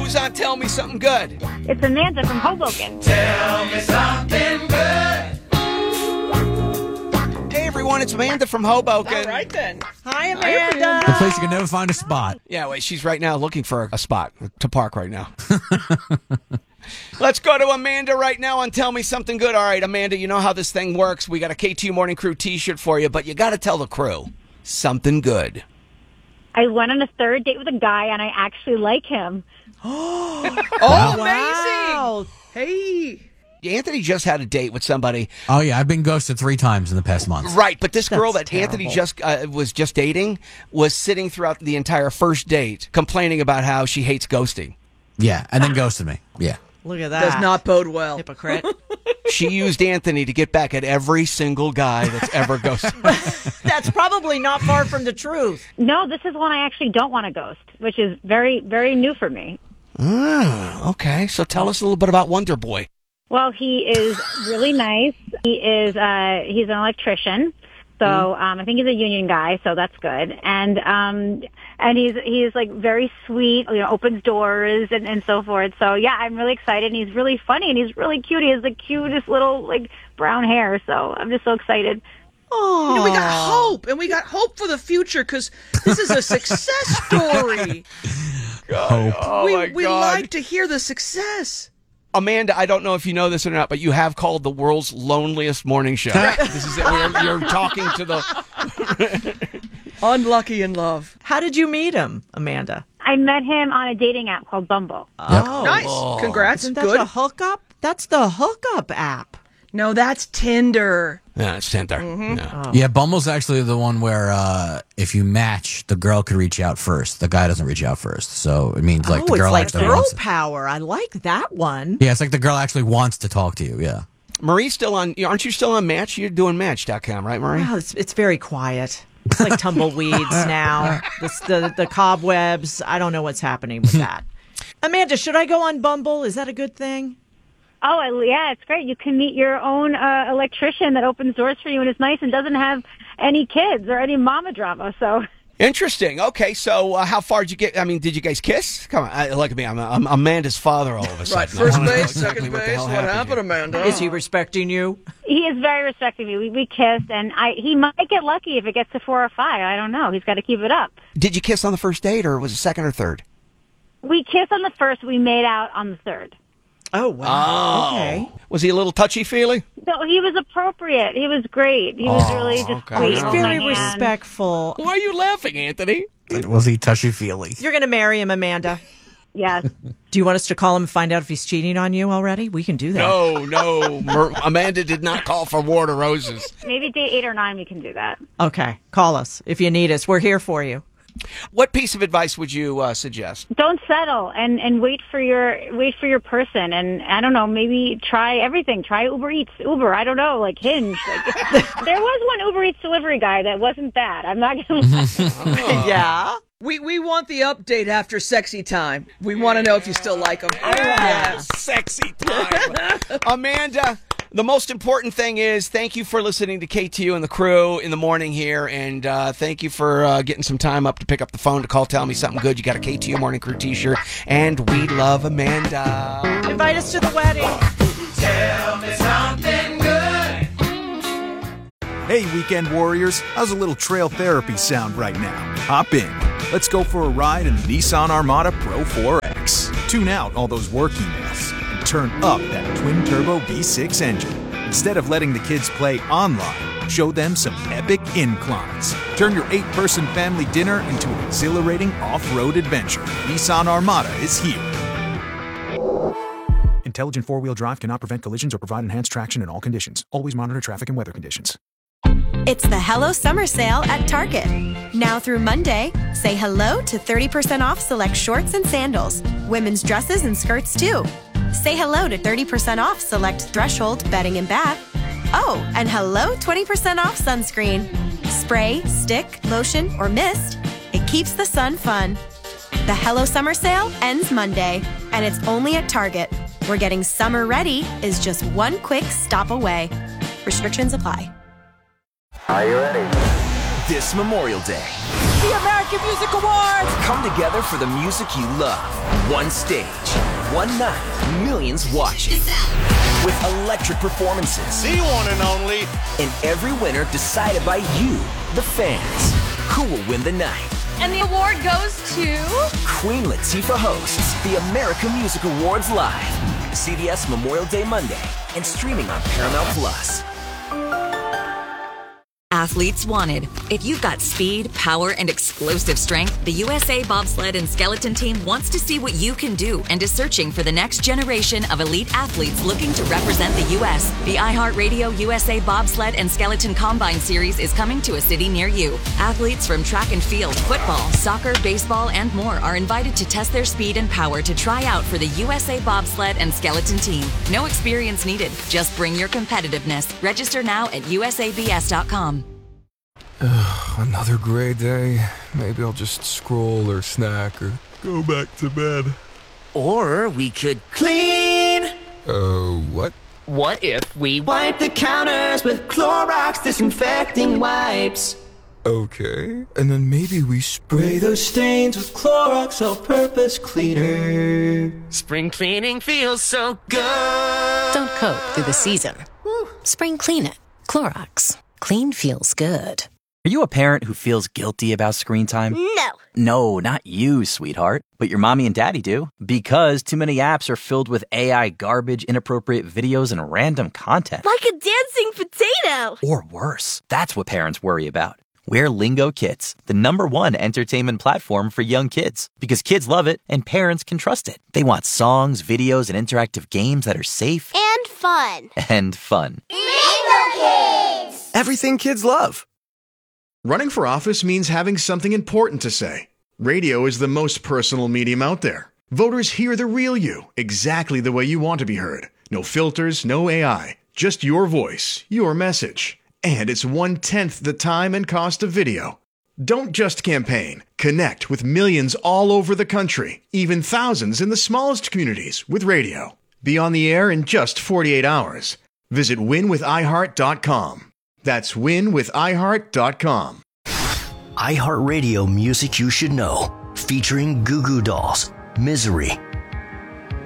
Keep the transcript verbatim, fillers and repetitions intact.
Who's on Tell Me Something Good? It's Amanda from Hoboken. Tell me something good. Hey, everyone, it's Amanda from Hoboken. All right, then. Hi, Amanda. The place you can never find a spot. Yeah, wait, she's right now looking for a spot to park right now. Let's go to Amanda right now and Tell Me Something Good. All right, Amanda, you know how this thing works. We got a K T U Morning Crew t-shirt for you, but you got to tell the crew something good. I went on a third date with a guy, and I actually like him. Oh, Wow. amazing. Hey. Anthony just had a date with somebody. Oh, yeah, I've been ghosted three times in the past month. Right, but this girl That's that Anthony terrible. just uh, was just dating was sitting throughout the entire first date complaining about how she hates ghosting. Yeah, and then ghosted me. Yeah. Look at that. Does not bode well. Hypocrite. She used Anthony to get back at every single guy that's ever ghosted. That's probably not far from the truth. No, this is one I actually don't want to ghost, which is very, very new for me. Oh, okay. So tell us a little bit about Wonder Boy. Well, he is really nice. He is, uh, he's an electrician. So, um, I think he's a union guy, so that's good. And, um, and he's, he's like very sweet, you know, opens doors and, and so forth. So yeah, I'm really excited. And he's really funny and he's really cute. He has the cutest little like brown hair. So I'm just so excited. You know, we got hope, and we got hope for the future because this is a success story. Hope. Oh, we my we God. like to hear the success. Amanda, I don't know if you know this or not, but you have called the world's loneliest morning show. This is it. We're, you're talking to the... Unlucky in love. How did you meet him, Amanda? I met him on a dating app called Bumble. Oh. Nice. Congrats. Isn't that Good. the hookup? That's the hookup app. No, that's Tinder. Yeah, it's Tinder. Mm-hmm. No. Yeah, Bumble's actually the one where uh, if you match, the girl could reach out first. The guy doesn't reach out first. So it means like oh, the girl it's like actually girl wants to. power. I like that one. Yeah, it's like the girl actually wants to talk to you. Yeah. Marie's still on... Aren't you still on Match? You're doing Match dot com, right, Marie? Wow, it's, it's very quiet. It's like tumbleweeds now. The, the, the cobwebs. I don't know what's happening with that. Amanda, should I go on Bumble? Is that a good thing? Oh, I- yeah, it's great. You can meet your own uh, electrician that opens doors for you and is nice and doesn't have any kids or any mama drama. So Interesting. Okay, so uh, how far did you get? I mean, did you guys kiss? Come on, I, look at me. I'm, I'm Amanda's father all of a sudden. Right, I first wanna know base, exactly second what the base. hell What happened, here. Amanda? Is he respecting you? he is very respecting me. We, we kissed, and I he might get lucky if it gets to four or five. I don't know. He's got to keep it up. Did you kiss on the first date, or was it second or third? We kissed on the first. We made out on the third. Oh, wow. Okay. Was he a little touchy-feely? So he was appropriate. He was great. He was Oh, really just okay. sweet. He's Held very my hand. respectful. Why are you laughing, Anthony? Was he touchy-feely? You're going to marry him, Amanda. Yes. Do you want us to call him and find out if he's cheating on you already? We can do that. No, no. Mer- Amanda did not call for water roses. Maybe day eight or nine we can do that. Okay. Call us if you need us. We're here for you. What piece of advice would you uh, suggest? Don't settle and, and wait for your wait for your person, and I don't know, maybe try everything. Try Uber Eats, Uber. I don't know, like Hinge. Like, there was one Uber Eats delivery guy that wasn't bad. I'm not gonna lie. Yeah? We we want the update after sexy time. We want to know if you still like him. Yes, sexy time. Amanda, the most important thing is thank you for listening to K T U and the crew in the morning here, and uh, thank you for uh, getting some time up to pick up the phone to call Tell Me Something Good. You got a K T U Morning Crew t-shirt, and we love Amanda. Invite us to the wedding. Tell me something good. Hey, weekend warriors, how's a little trail therapy sound right now? Hop in. Let's go for a ride in the Nissan Armada Pro four X. Tune out all those work emails and turn up that twin-turbo V six engine. Instead of letting the kids play online, show them some epic inclines. Turn your eight-person family dinner into an exhilarating off-road adventure. Nissan Armada is here. Intelligent four-wheel drive cannot prevent collisions or provide enhanced traction in all conditions. Always monitor traffic and weather conditions. It's the Hello Summer Sale at Target. Now through Monday, say hello to thirty percent off select shorts and sandals, women's dresses and skirts too. Say hello to thirty percent off select Threshold bedding and bath. Oh, and hello twenty percent off sunscreen. Spray, stick, lotion, or mist, it keeps the sun fun. The Hello Summer Sale ends Monday, and it's only at Target, where getting summer ready is just one quick stop away. Restrictions apply. Are you ready? this Memorial Day. The American Music Awards! Come together for the music you love. One stage, one night, millions watching. With electric performances. The one and only. And every winner decided by you, the fans. Who will win the night? And the award goes to... Queen Latifah hosts the American Music Awards live. C B S Memorial Day Monday and streaming on Paramount Plus. Athletes wanted. If you've got speed, power, and explosive strength, the U S A Bobsled and Skeleton Team wants to see what you can do and is searching for the next generation of elite athletes looking to represent the U S The iHeartRadio U S A Bobsled and Skeleton Combine Series is coming to a city near you. Athletes from track and field, football, soccer, baseball, and more are invited to test their speed and power to try out for the U S A Bobsled and Skeleton Team. No experience needed. Just bring your competitiveness. Register now at U S A B S dot com. Another gray day. Maybe I'll just scroll or snack or go back to bed. Or we could clean. Uh, what? What if we wipe the counters with Clorox disinfecting wipes? Okay. And then maybe we spray those stains with Clorox all-purpose cleaner. Spring cleaning feels so good. Don't cope through the season. Spring clean it. Clorox. Clean feels good. Are you a parent who feels guilty about screen time? No. No, not you, sweetheart. But your mommy and daddy do. Because too many apps are filled with A I garbage, inappropriate videos, and random content. Like a dancing potato. Or worse. That's what parents worry about. We're Lingo Kids, the number one entertainment platform for young kids. Because kids love it and parents can trust it. They want songs, videos, and interactive games that are safe. And fun. And fun. Lingo Kids! Everything kids love. Running for office means having something important to say. Radio is the most personal medium out there. Voters hear the real you, exactly the way you want to be heard. No filters, no A I. Just your voice, your message. And it's one-tenth the time and cost of video. Don't just campaign. Connect with millions all over the country, even thousands in the smallest communities with radio. Be on the air in just forty-eight hours. Visit win with i heart dot com. That's win with i heart dot com. iHeartRadio Music You Should Know, featuring Goo Goo Dolls, Misery,